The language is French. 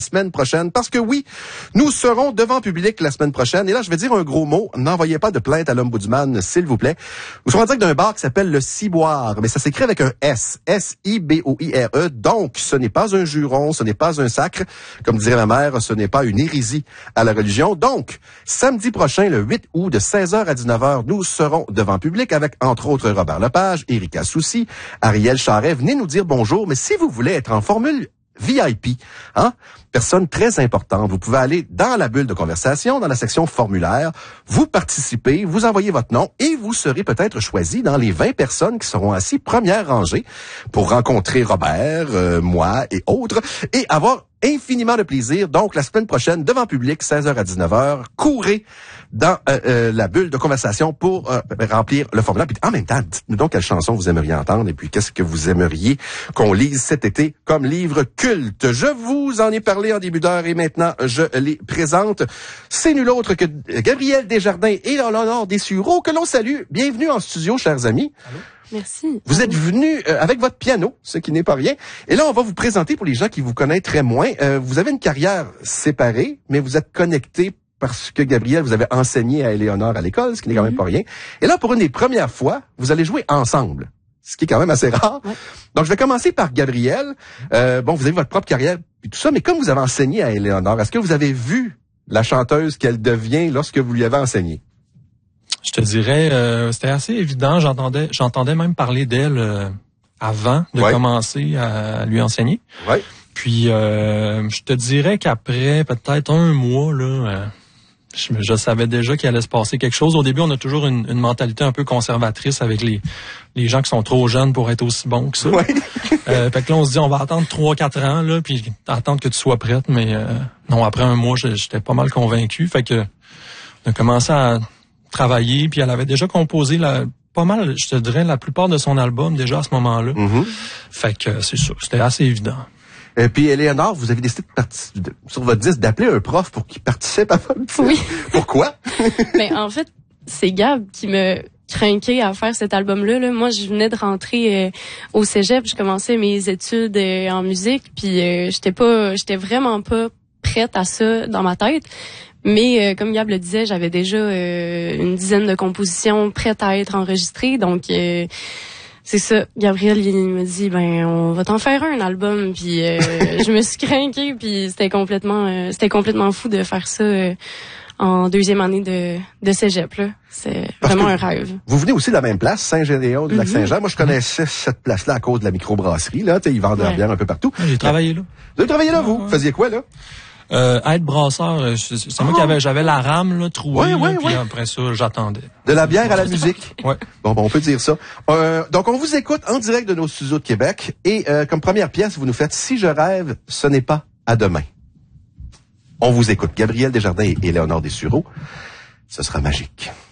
semaine prochaine, parce que oui, nous serons devant public la semaine prochaine. Et là, je vais dire un gros mot. N'envoyez pas de plainte à l'Ombudsman, s'il vous plaît. Nous serons en direct d'un bar qui s'appelle le Ciboire, mais ça s'écrit avec un S. S-I-B-O-I-R-E. Donc, ce n'est pas un juron, ce n'est pas un sacre. Comme dirait ma mère, ce n'est pas une hérésie à la religion. Donc, samedi prochain, le 8 août, de 16h à 19h, nous serons devant public avec, entre autres, Robert Lepage, Erika Soucy, Ariel Charret. Venez nous dire bonjour, mais si vous voulez être en formule VIP, personne très importante. Vous pouvez aller dans la bulle de conversation, dans la section formulaire, vous participez, vous envoyez votre nom et vous serez peut-être choisi dans les 20 personnes qui seront assises première rangée pour rencontrer Robert, moi et autres et avoir infiniment de plaisir. Donc, la semaine prochaine, devant public, 16h à 19h, courez dans la bulle de conversation pour remplir le formulaire. Puis, en même temps, dites-nous donc quelle chanson vous aimeriez entendre et puis qu'est-ce que vous aimeriez qu'on lise cet été comme livre culte. Je vous en ai parlé en début d'heure et maintenant, je les présente. C'est nul autre que Gabrielle Desjardins et Léonore Dessureau que l'on salue. Bienvenue en studio, chers amis. Allô? Merci. Vous êtes venus avec votre piano, ce qui n'est pas rien. Et là, on va vous présenter pour les gens qui vous connaîtraient moins. Vous avez une carrière séparée, mais vous êtes connectés parce que, Gabrielle, vous avez enseigné à Éléonore à l'école, ce qui n'est quand même pas rien. Et là, pour une des premières fois, vous allez jouer ensemble, ce qui est quand même assez rare. Ouais. Donc, je vais commencer par Gabrielle. Vous avez votre propre carrière et tout ça, mais comme vous avez enseigné à Éléonore, est-ce que vous avez vu la chanteuse qu'elle devient lorsque vous lui avez enseigné? Je te dirais, c'était assez évident. J'entendais même parler d'elle avant de commencer à lui enseigner. Ouais. Puis, je te dirais qu'après peut-être un mois, là, je savais déjà qu'il allait se passer quelque chose. Au début, on a toujours une mentalité un peu conservatrice avec les gens qui sont trop jeunes pour être aussi bons que ça. Ouais. Fait que là, on se dit, on va attendre 3-4 ans, là, puis attendre que tu sois prête. Mais non, après un mois, j'étais pas mal convaincu. Fait que on a commencé à travailler, puis elle avait déjà composé pas mal, je te dirais, la plupart de son album déjà à ce moment-là. Mm-hmm. Fait que c'est ça, c'était assez évident. Et puis, Éléonore, vous avez décidé sur votre disque d'appeler un prof pour qu'il participe à votre disque. Oui. Pourquoi? Mais en fait, c'est Gab qui me craquait à faire cet album-là. Là. Moi, je venais de rentrer au cégep, je commençais mes études en musique, puis j'étais vraiment pas prête à ça dans ma tête. Mais comme Gab le disait, j'avais déjà une dizaine de compositions prêtes à être enregistrées. Donc, c'est ça. Gabriel, il me dit, on va t'en faire un album. Puis je me suis craquée, puis c'était complètement fou de faire ça en deuxième année de cégep. Là. C'est vraiment un rêve. Vous venez aussi de la même place, Saint-Gédéon du Lac-Saint-Jean. Moi, je connaissais cette place-là à cause de la microbrasserie. Là, ils vendent de la bière un peu partout. J'ai travaillé là. Vous avez travaillé là, vous? Vous faisiez quoi, là? Être brasseur, c'est moi qui j'avais la rame là, trouée, puis après ça, j'attendais. De la bière à la musique. Ouais. Bon, on peut dire ça. Donc, on vous écoute en direct de nos studios de Québec. Et comme première pièce, vous nous faites « Si je rêve, ce n'est pas à demain ». On vous écoute. Gabrielle Desjardins et Léonore Dessureau. Ce sera magique.